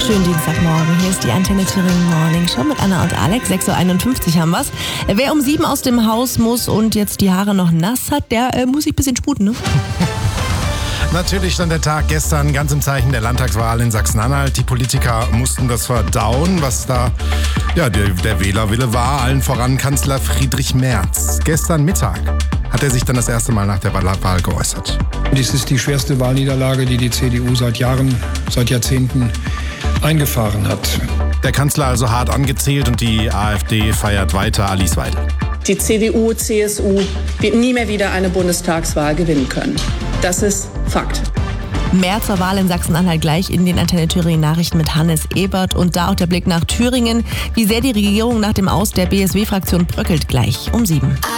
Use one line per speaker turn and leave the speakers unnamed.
Schönen Dienstagmorgen. Hier ist die Antenne Thüringen Morning Show mit Anna und Alex. 6.51 Uhr haben wir's. Wer um 7 aus dem Haus muss und jetzt die Haare noch nass hat, der muss sich ein bisschen sputen, ne?
Natürlich stand der Tag gestern ganz im Zeichen der Landtagswahl in Sachsen-Anhalt. Die Politiker mussten das verdauen, was da der Wählerwille war. Allen voran Kanzler Friedrich Merz. Gestern Mittag hat er sich dann das erste Mal nach der Wahl geäußert.
Dies ist die schwerste Wahlniederlage, die die CDU seit Jahrzehnten eingefahren hat.
Der Kanzler also hart angezählt und die AfD feiert weiter Alice Weidel.
Die CDU, CSU wird nie mehr wieder eine Bundestagswahl gewinnen können. Das ist Fakt.
Mehr zur Wahl in Sachsen-Anhalt gleich in den Antenne Thüringen Nachrichten mit Hannes Ebert und da auch der Blick nach Thüringen. Wie sehr die Regierung nach dem Aus der BSW-Fraktion bröckelt, gleich um 7.